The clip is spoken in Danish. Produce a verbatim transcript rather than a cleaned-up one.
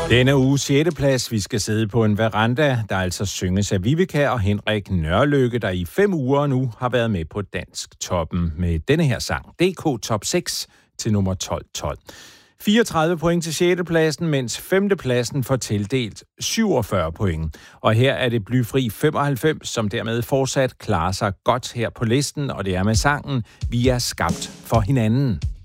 Denne uge sjette plads, vi skal sidde på en veranda, der altså synges af Vivica og Henrik Nørlykke, der i fem uger nu har været med på Dansk Toppen med denne her sang. D K Top seks til nummer tolv tolv. fireogtredive point til sjette pladsen, mens femte pladsen får tildelt syvogfyrre point. Og her er det Blyfri femoghalvfems, som dermed fortsat klarer sig godt her på listen, og det er med sangen Vi er skabt for hinanden.